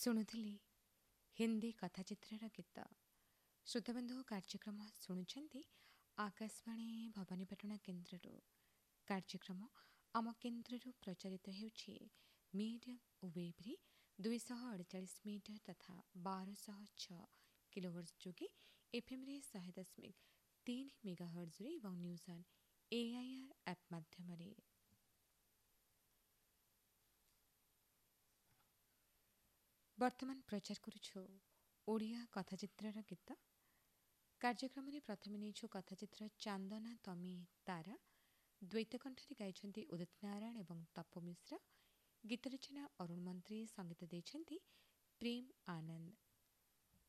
ଶୁଣୁଥିଲି ହିନ୍ଦୀ କଥାଚିତ୍ରର ଗୀତ। ଶ୍ରୋତାବନ୍ଧୁ କାର୍ଯ୍ୟକ୍ରମ ଶୁଣୁଛନ୍ତି ଆକାଶବାଣୀ ଭବାନୀପାଟଣା କେନ୍ଦ୍ରରୁ। କାର୍ଯ୍ୟକ୍ରମ ଆମ କେନ୍ଦ୍ରରୁ ପ୍ରଚାରିତ ହେଉଛି ମିଡ଼ିୟମ୍ ୱେଭ୍ରେ 248 ମିଟର ତଥା 1206 କିଲୋହର୍ଟ୍ଜ ଯୋଗେ ଏଫ୍ଏମ୍ରେ 100.3 ମେଗାହର୍ଟ୍ଜରେ ଏବଂ ନ୍ୟୁଜ୍ ଅନ୍ AIR ଆପ୍ ମାଧ୍ୟମରେ। ବର୍ତ୍ତମାନ ପ୍ରଚାର କରୁଛୁ ଓଡ଼ିଆ କଥାଚିତ୍ରର ଗୀତ। କାର୍ଯ୍ୟକ୍ରମରେ ପ୍ରଥମେ ନେଇଛୁ କଥାଚିତ୍ର ଚାନ୍ଦନା ତମି ତାରା। ଦ୍ୱୈତ କଣ୍ଠରେ ଗାଇଛନ୍ତି ଉଦିତ ନାରାୟଣ ଏବଂ ତପୁ ମିଶ୍ର। ଗୀତ ରଚନା ଅରୁଣ ମନ୍ତ୍ରୀ, ସଙ୍ଗୀତ ଦେଇଛନ୍ତି ପ୍ରେମ ଆନନ୍ଦ।